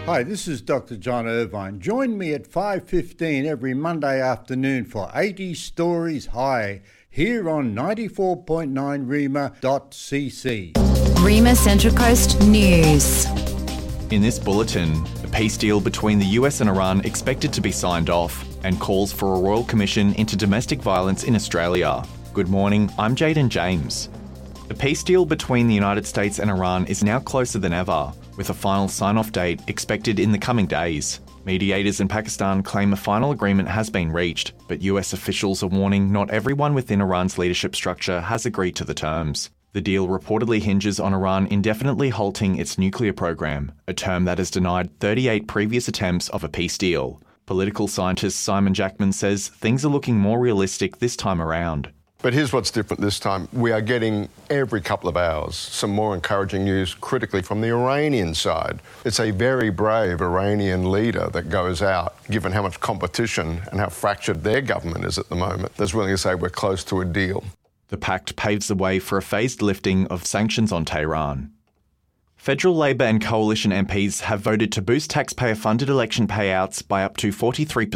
Hi, this is Dr. John Irvine. Join me at 5:15 every Monday afternoon for 80 Stories High here on 94.9 Rima.cc. Rima Central Coast News. In this bulletin, a peace deal between the US and Iran expected to be signed off, and calls for a royal commission into domestic violence in Australia. Good morning, I'm Jaden James. The peace deal between the United States and Iran is now closer than ever, with a final sign-off date expected in the coming days. Mediators in Pakistan claim a final agreement has been reached, but US officials are warning not everyone within Iran's leadership structure has agreed to the terms. The deal reportedly hinges on Iran indefinitely halting its nuclear program, a term that has denied 38 previous attempts of a peace deal. Political scientist Simon Jackman says things are looking more realistic this time around. But here's what's different this time. We are getting, every couple of hours, some more encouraging news critically from the Iranian side. It's a very brave Iranian leader that goes out, given how much competition and how fractured their government is at the moment, that's willing to say we're close to a deal. The pact paves the way for a phased lifting of sanctions on Tehran. Federal Labor and Coalition MPs have voted to boost taxpayer-funded election payouts by up to 43%.